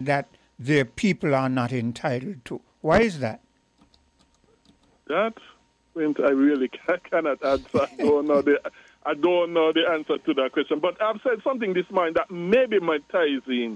that their people are not entitled to? Why is that? That point I really cannot answer. I don't know the answer to that question. But I've said something this morning that maybe might tie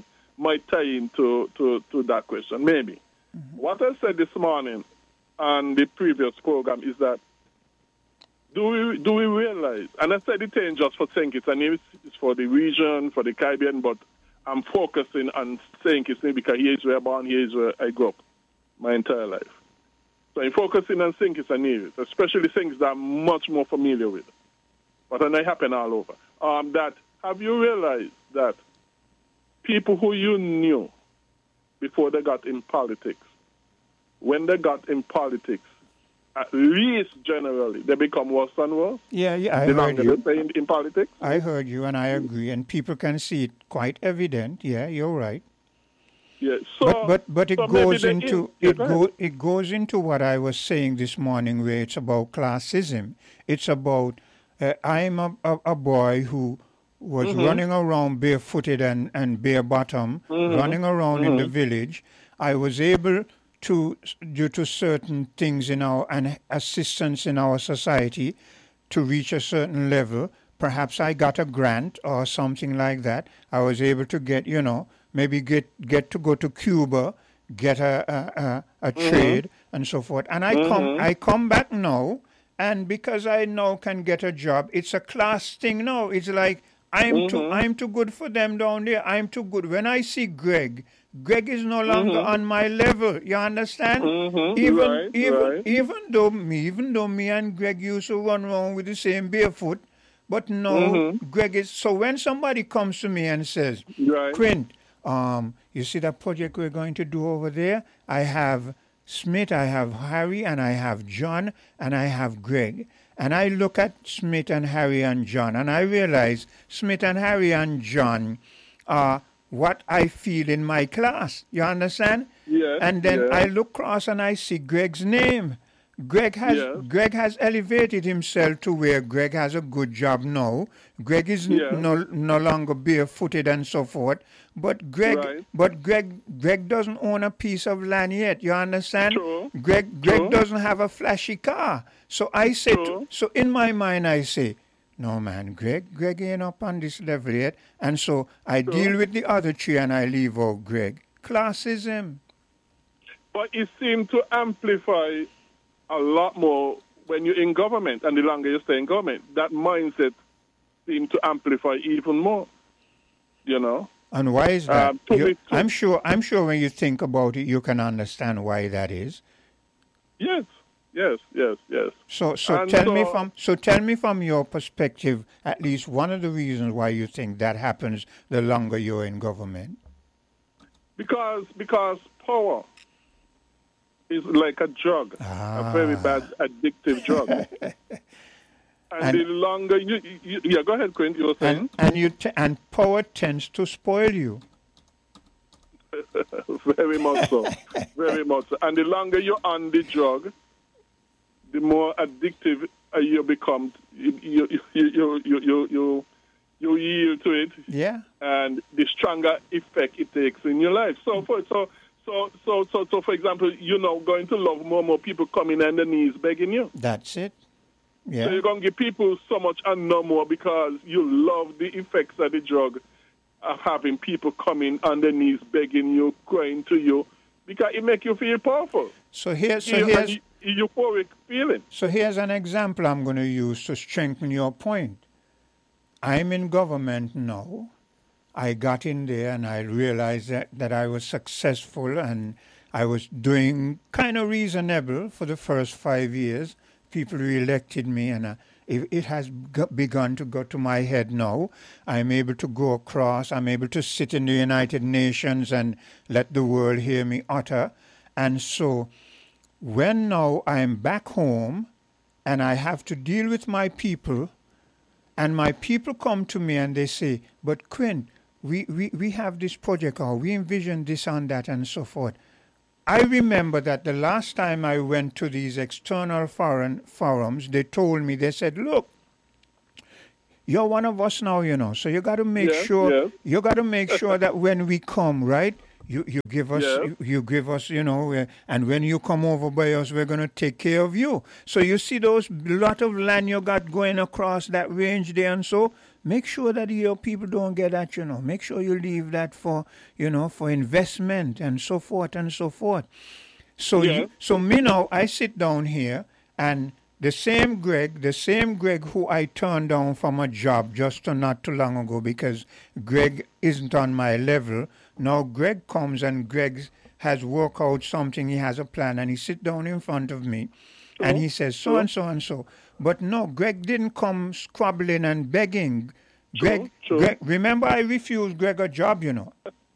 into that question. Maybe. Mm-hmm. What I said this morning on the previous program is that do we realize, and I said it ain't just for St. Kitts and Nevis, it's for the region, for the Caribbean, but I'm focusing on St. Kitts because here is where I'm born, here is where I grew up my entire life. So I'm focusing on St. Kitts and Nevis, especially things that I'm much more familiar with. But and they happen all over. That have you realized that people who you knew before they got in politics, when they got in politics, at least generally, they become worse and worse? Yeah, I heard you. In politics? I heard you, and I agree. And people can see it quite evident. Yeah, you're right. Yeah, so, but it goes into it goes into what I was saying this morning, where it's about classism. It's about I'm a boy who was mm-hmm. running around barefooted and bare bottom, mm-hmm. running around mm-hmm. in the village. I was able to, due to certain things in our and assistance in our society, to reach a certain level. Perhaps I got a grant or something like that. I was able to get, maybe get to go to Cuba, get a mm-hmm. trade and so forth. And I come back now, and because I now can get a job, it's a class thing now. It's like I'm too good for them down there. I'm too good. When I see Greg is no longer on my level. You understand? Even though me and Greg used to run around with the same barefoot, but no, Greg is. So when somebody comes to me and says, Quint, you see that project we're going to do over there? I have Smith, I have Harry, and I have John, and I have Greg. And I look at Smith and Harry and John, and I realize Smith and Harry and John are what I feel in my class. You understand? Yes. And then I look across and I see Greg's name. Greg has elevated himself to where Greg has a good job now. Greg is no longer barefooted and so forth. But Greg doesn't own a piece of land yet. You understand? True. Greg doesn't have a flashy car. So I say, so in my mind I say, no man, Greg ain't up on this level yet. And so I deal with the other three and I leave out Greg. Classism. But it seems to amplify a lot more when you're in government, and the longer you stay in government, that mindset seems to amplify even more. And why is that? I'm sure when you think about it, you can understand why that is. Yes. So tell me from your perspective, at least one of the reasons why you think that happens the longer you're in government. Because power is like a drug, a very bad addictive drug. and the longer you go ahead, Quint, you were saying. And power tends to spoil you. Very much so. Very much so. And the longer you're on the drug, the more addictive you become. You yield to it. Yeah. And the stronger effect it takes in your life. So for example, going to love more people coming on their knees begging you. That's it. Yeah. So you're going to give people so much and no more because you love the effects of the drug of having people coming on their knees begging you, crying to you, because it makes you feel powerful. Here's euphoric feeling. So here's an example I'm going to use to strengthen your point. I'm in government now. I got in there and I realized that I was successful and I was doing kind of reasonable for the first 5 years. People re-elected me and it has begun to go to my head now. I'm able to go across. I'm able to sit in the United Nations and let the world hear me utter. And so when now I'm back home and I have to deal with my people, and my people come to me and they say, but Quint, we have this project or we envision this and that and so forth. I remember that the last time I went to these external forums, they told me, they said, look, you're one of us now, so you got to make sure that when we come, right, You give us, Yes. you give us, and when you come over by us, we're going to take care of you. So you see those lot of land you got going across that range there, and so make sure that your people don't get that, Make sure you leave that for, for investment and so forth and so forth. So Yes. so me now, I sit down here, and the same Greg who I turned down from a job just not too long ago because Greg isn't on my level. Now Greg comes and Greg has worked out something. He has a plan, and he sit down in front of me, and True. he says so True. and so and so. But no, Greg didn't come squabbling and begging. True. True. Remember I refused Greg a job.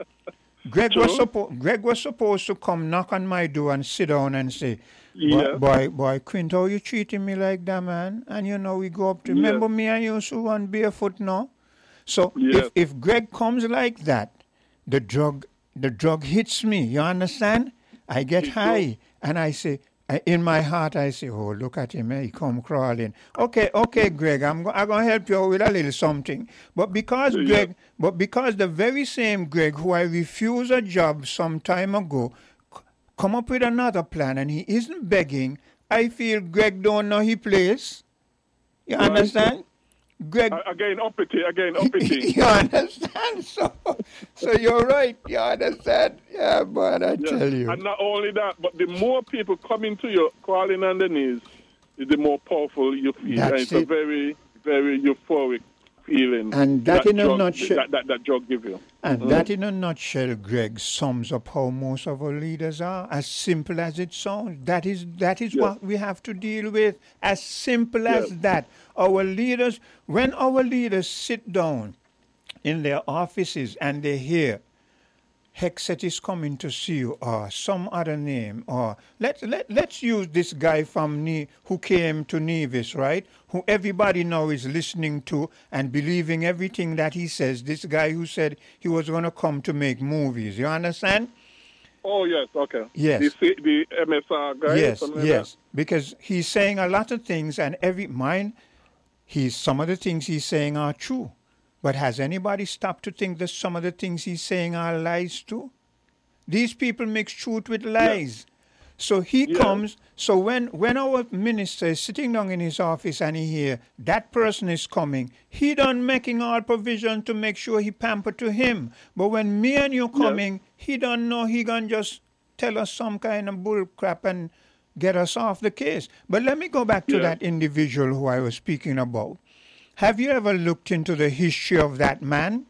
True. Greg was supposed to come knock on my door and sit down and say, Yes. boy, Quint, how you treating me like that, man? And we go up to, Yes. remember me and you used to run barefoot now? So Yes. if Greg comes like that, the drug hits me, you understand? I get It's true. high, and I say, in my heart, I say, oh, look at him, he come crawling. Okay, Greg, I'm going to help you out with a little something. But because Yeah. the very same Greg who I refused a job some time ago come up with another plan, and he isn't begging, I feel Greg don't know his place. You Right. understand? Greg, Again, uppity. Again, uppity. you understand? So you're right. You understand? Yeah, but I Yes. tell you. And not only that, but the more people coming to you, crawling on the knees, the more powerful you feel. That's And it's it. a very, very euphoric feeling. And that in a drug, nutshell. that drug give you. And that in a nutshell, Greg, sums up how most of our leaders are. As simple as it sounds. That is Yes. what we have to deal with. As simple as Yes. that. When our leaders sit down in their offices and they hear Hexet is coming to see you, or some other name, or let's use this guy from who came to Nevis, right? Who everybody now is listening to and believing everything that he says. This guy who said he was going to come to make movies. You understand? Oh, yes. Okay. Yes. The MSR guy? Yes, something like yes. Because he's saying a lot of things, and some of the things he's saying are true. But has anybody stopped to think that some of the things he's saying are lies too? These people mix truth with lies. So he Yeah. comes, so when our minister is sitting down in his office and he hear that person is coming, he done making all provision to make sure he pamper to him. But when me and you coming, he don't know he gonna just tell us some kind of bull crap and get us off the case. But let me go back to Yeah. that individual who I was speaking about. Have you ever looked into the history of that man?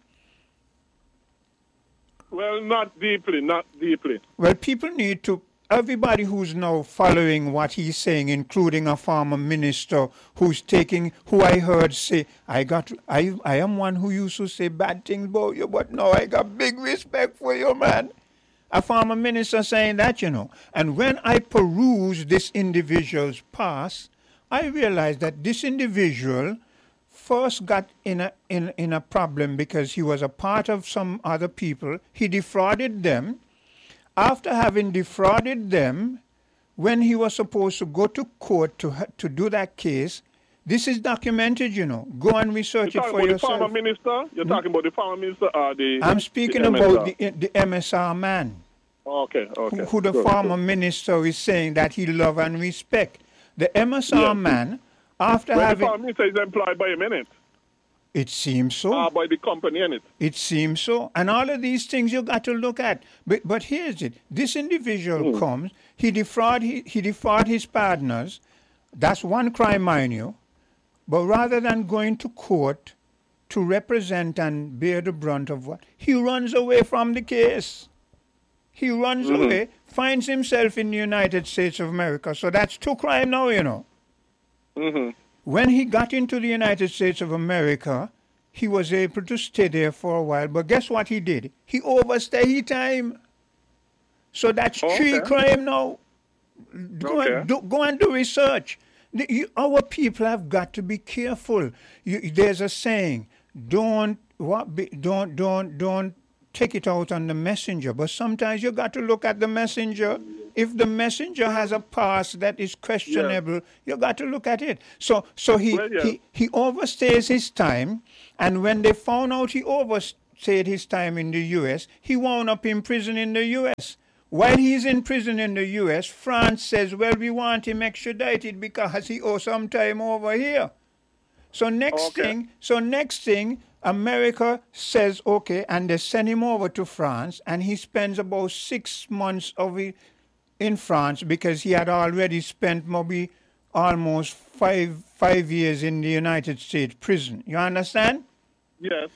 Well, not deeply, not deeply. Well, people need to, everybody who's now following what he's saying, including a former minister who I heard say, I am one who used to say bad things about you, but now I got big respect for you, man. A former minister saying that, And when I peruse this individual's past, I realized that this individual first got in a problem because he was a part of some other people. He defrauded them. After having defrauded them, when he was supposed to go to court to do that case, this is documented, Go and research it for You're talking about the yourself. former minister? You're talking about the former minister or the... I'm speaking the about MSR? the MSR man, Okay. who the Good, former good. minister is saying that he love and respect. The MSR Yes. man, after Well, the having... former minister is employed by him, innit? It seems so. By the company, innit? It seems so. And all of these things you got to look at. But here's it. This individual comes, he defraud his partners. That's one crime, mind you. But rather than going to court to represent and bear the brunt of what, he runs away from the case. He runs away, finds himself in the United States of America. So that's two crimes now, Mm-hmm. When he got into the United States of America, he was able to stay there for a while. But guess what he did? He overstayed his time. So that's three Okay. crime now. Go, Okay. go and do research. Our people have got to be careful. There's a saying: don't take it out on the messenger. But sometimes you got to look at the messenger. If the messenger has a past that is questionable, you got to look at it. So he Well, yeah. he overstays his time, and when they found out he stayed his time in the U.S., he wound up in prison in the U.S. While he's in prison in the U.S., France says, well, we want him extradited because he owes some time over here. So next thing, America says, okay, and they send him over to France, and he spends about 6 months of it in France because he had already spent maybe almost five years in the United States prison. You understand? Yes.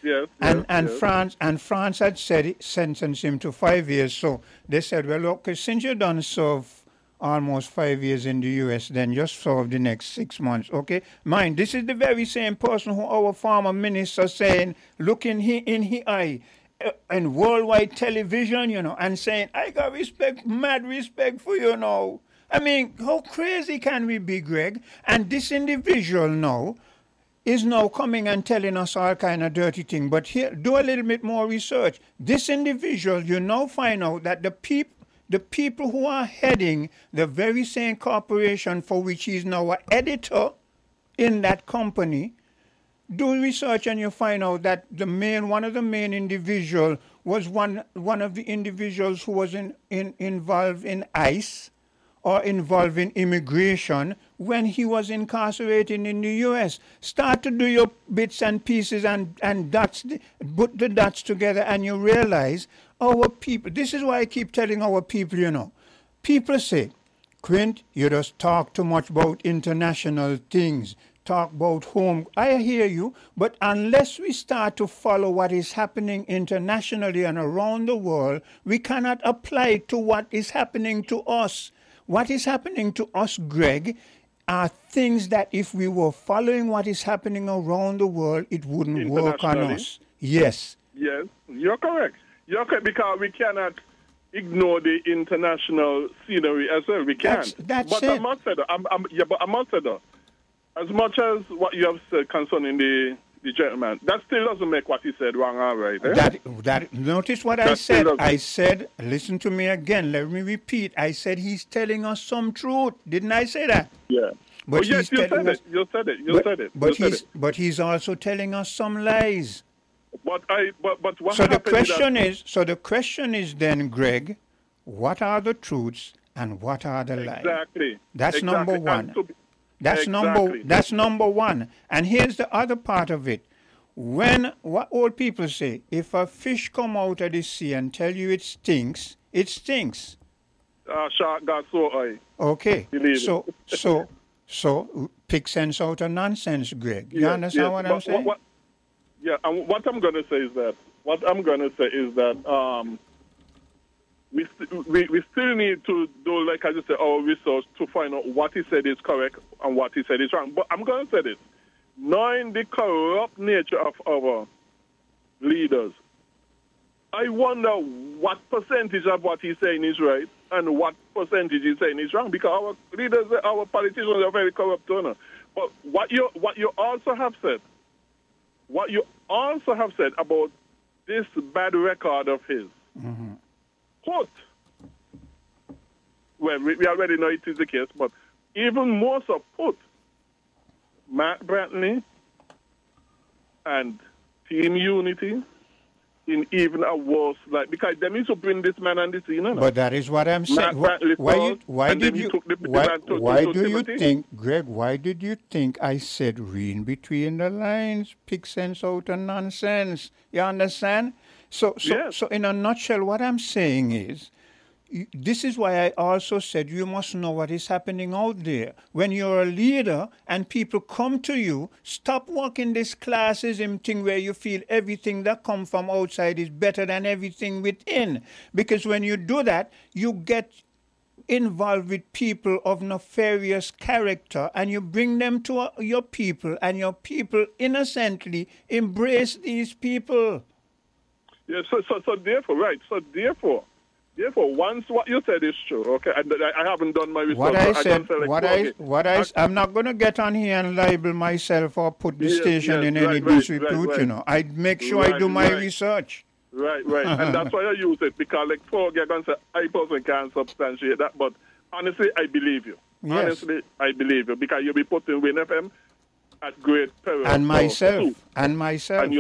France had said sentenced him to 5 years. So they said, well, okay, since you done serve almost 5 years in the U.S., then just serve the next 6 months, okay? Mind, this is the very same person who our former minister saying, looking in his eye, in worldwide television, and saying, I got respect, mad respect for you now. I mean, how crazy can we be, Greg? And this individual now is now coming and telling us all kind of dirty thing. But here, do a little bit more research. This individual, you now find out that the people who are heading the very same corporation for which he is now an editor in that company, do research and you find out that one of the main individuals was one of the individuals who was involved in ICE or involved in immigration when he was incarcerated in the U.S. Start to do your bits and pieces and dots, put the dots together, and you realize our people, this is why I keep telling our people, people say, Quint, you just talk too much about international things, talk about home. I hear you, but unless we start to follow what is happening internationally and around the world, we cannot apply it to what is happening to us. What is happening to us, Greg, are things that if we were following what is happening around the world, it wouldn't work on us. Yes. Yes, you're correct. You're correct, because we cannot ignore the international scenery as well. We can't. That's but it. I must say that, as much as what you have said concerning the gentleman, that still doesn't make what he said wrong, all right? Eh? Notice what I said. I said, listen to me again. Let me repeat. I said he's telling us some truth. Didn't I say that? Yeah. But yes, you said it. You said it. But he's also telling us some lies. But what so the question is then, Greg, what are the truths and what are the lies? Exactly. That's number one. That's number one. And here's the other part of it. What old people say, if a fish come out of the sea and tell you it stinks, it stinks. Shark got so high. Okay. So pick sense out of nonsense, Greg. You understand what I'm saying? And what I'm going to say is that we still need to do, like I just said, our research to find out what he said is correct and what he said is wrong. But I'm going to say this. Knowing the corrupt nature of our leaders, I wonder what percentage of what he's saying is right and what percentage he's saying is wrong, because our leaders, our politicians are very corrupt. But what you also have said, about this bad record of his, well, we already know it is the case, but even more so, put Mark Brantley and Team Unity in even a worse light, because they need to bring this man on the scene. But that is what I'm saying. Why do you think, Greg, why did you think I said read between the lines, pick sense out of nonsense? You understand? So in a nutshell, what I'm saying is, this is why I also said you must know what is happening out there. When you're a leader and people come to you, stop walking this classism thing where you feel everything that comes from outside is better than everything within. Because when you do that, you get involved with people of nefarious character and you bring them to your people, and your people innocently embrace these people. Yeah, so therefore, once what you said is true, okay, and I haven't done my research. I'm not going to get on here and label myself or put the station in any disrepute, I make sure I do my research. Right, and that's why I use it, because like for you're going to say, I personally can't substantiate that, but honestly, I believe you. Yes. Honestly, I believe you, because you'll be putting Win FM at great peril. And myself. And yourself.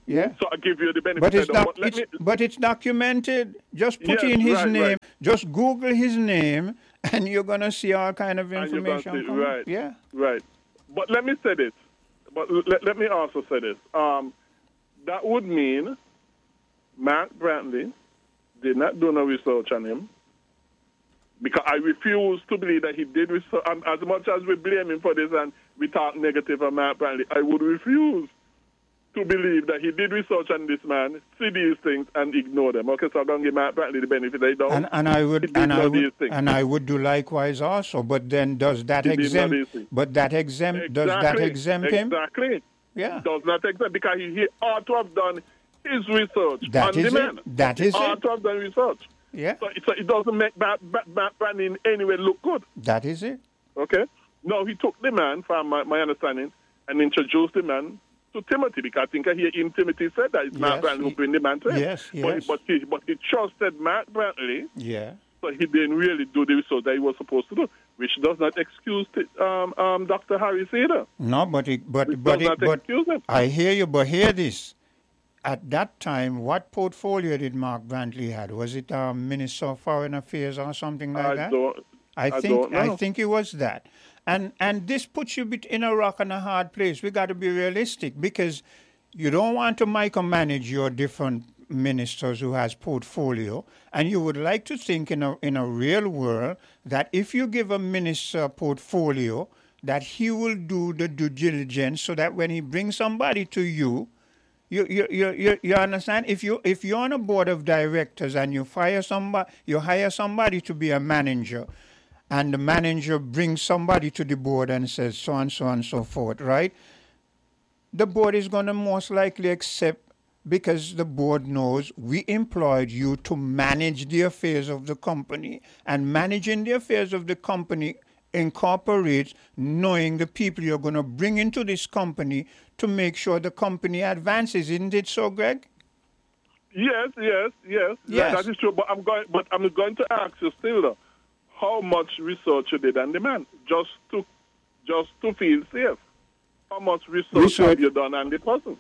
Yeah. So I give you the benefit But of it's the not. doubt. But But it's documented. Just put yes, in his right, name. right. Just Google his name, and you're gonna see all kind of And you're going to information see, come up. right, Yeah. right. But let me say this. But let me also say this. That would mean Mark Brantley did not do no research on him, because I refuse to believe that he did research. As much as we blame him for this and we talk negative of Mark Brantley, I would refuse to believe that he did research on this man, see these things, and ignore them. Okay, so I'm going to give Mark Brantley the benefit of the doubt. And I would He did and I know would these things. and I would do likewise also. But then does that He did know exempt? these things. But that exempt does that exempt him? Exactly. Yeah. Does not exempt, because he ought to have done his research That on is demand. it. That is he ought it. to have done research. Yeah. So it doesn't make Matt Brantley in any way look good. That is it. Okay? No, he took the man, from my understanding, and introduced the man to Timothy, because I think I hear him, Timothy said that it's Matt Yes, Brantley who bring the man to him. yes, yes. But he trusted Matt Brantley, Yeah. so he didn't really do the research that he was supposed to do, which does not excuse Dr. Harris either. No, but Does not excuse him. I hear you. But hear this. At that time, what portfolio did Mark Brantley had? Was it Minister of Foreign Affairs or something like that? I don't know. I think it was that. And this puts you in a rock and a hard place. We got to be realistic, because you don't want to micromanage your different ministers who has portfolio, and you would like to think in a real world that if you give a minister a portfolio, that he will do the due diligence, so that when he brings somebody to you, you understand? If you're on a board of directors and you hire somebody to be a manager, and the manager brings somebody to the board and says so and so and so forth, right? The board is going to most likely accept, because the board knows we employed you to manage the affairs of the company, and managing the affairs of the company incorporates knowing the people you're going to bring into this company to make sure the company advances. Isn't it so, Greg? Yes. Yes. That is true. But I'm going to ask you still, though, how much research you did on the man, just to feel safe. How much research have you done on the person?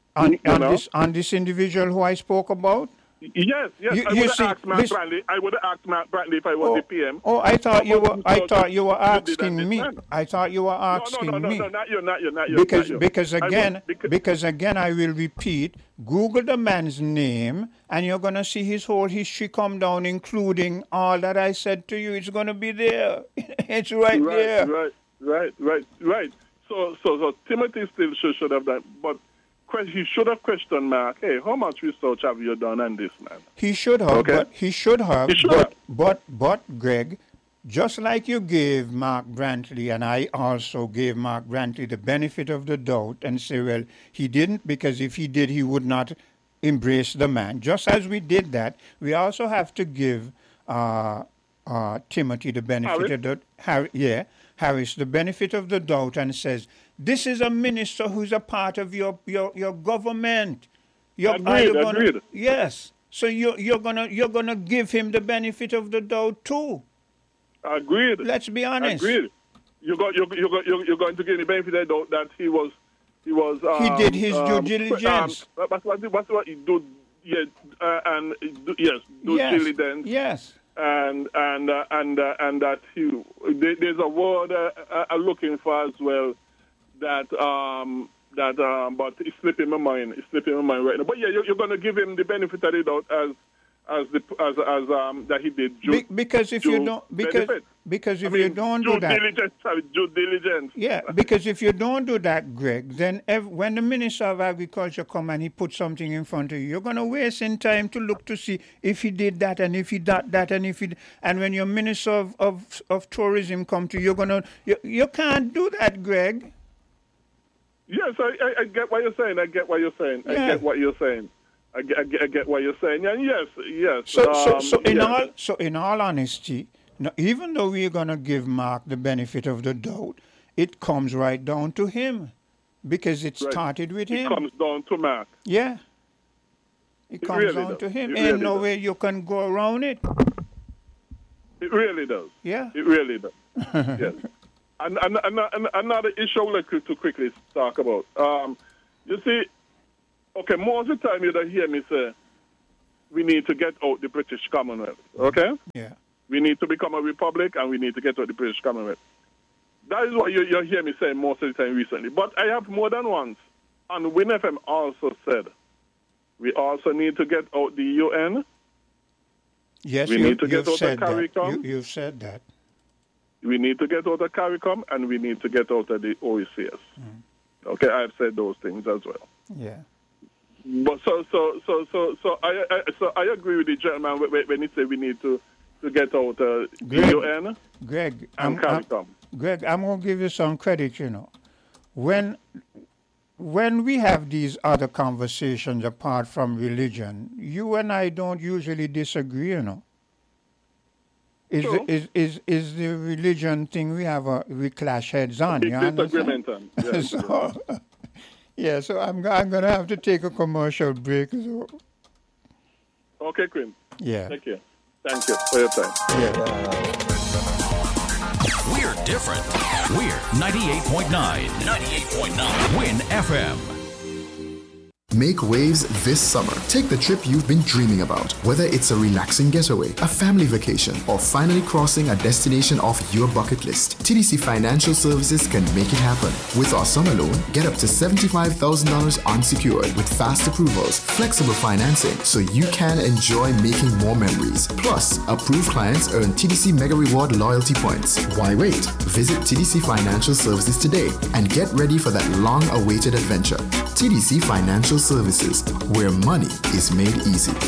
On this individual who I spoke about? Yes. I would have asked Matt Brantley if I was the PM. Oh, I thought you were asking me. I thought you were asking me. No, not you. Because again, I will repeat. Google the man's name, and you're gonna see his whole history come down, including all that I said to you. It's gonna be there. It's right there. Right. So Timothy still should have done, but he should have questioned Mark. Hey, how much research have you done on this man? He should have. Okay? But Greg, just like you gave Mark Brantley, and I also gave Mark Brantley the benefit of the doubt and say, well, he didn't, because if he did, he would not embrace the man. Just as we did that, we also have to give Timothy the benefit of the Harris the benefit of the doubt, and says, this is a minister who's a part of your government. Agreed. Yes. So you're gonna give him the benefit of the doubt too. Agreed. Let's be honest. Agreed. You're going to give the benefit of the doubt that he was. He did his due diligence. What he do? Yes, due diligence. Yes. And that there's a word I'm looking for as well, that but it's slipping my mind. Right now. But yeah, you're going to give him the benefit of the doubt as that he did. Because if you don't do that, due diligence. Yeah, because if you don't do that, Greg, then when the Minister of Agriculture come and he put something in front of you, you're going to waste in time to look to see if he did that and if he did that and when your Minister of Tourism come to you, you can't do that, Greg. Yes, I get what you're saying. I get what you're saying. And yes. So in all honesty, now, even though we're going to give Mark the benefit of the doubt, it comes right down to him, because it started with him. It comes down to Mark. Yeah. It comes really down to him. Ain't no way you can go around it. It really does. Yeah. It really does. Yes. And another issue I would like to quickly talk about. You see, Okay, most of the time you don't hear me say, we need to get out the British Commonwealth, okay? Yeah. We need to become a republic and we need to get out the British Commonwealth. That is what you hear me say most of the time recently. But I have more than once, and Win FM also said, we also need to get out the UN. Yes, we need to get out said the CARICOM. You've said that. We need to get out of CARICOM and we need to get out of the OECS. Okay, I've said those things as well. Yeah. But so I agree with the gentleman when he said we need to get out the UN and CARICOM. Greg, I'm going to give you some credit, you know. When we have these other conversations apart from religion, you and I don't usually disagree, you know. Is the religion thing we clash heads on? Big disagreement on. Yeah, so I'm going to have to take a commercial break. So. Okay, Quinn. Yeah. Thank you for your time. Yeah. We're different. We're 98.9 Win FM. Make waves this summer. Take the trip you've been dreaming about. Whether it's a relaxing getaway, a family vacation, or finally crossing a destination off your bucket list, TDC Financial Services can make it happen. With our summer loan, get up to $75,000 unsecured with fast approvals, flexible financing, so you can enjoy making more memories. Plus, approved clients earn TDC Mega Reward loyalty points. Why wait? Visit TDC Financial Services today and get ready for that long-awaited adventure. TDC Financial Services, where money is made easy.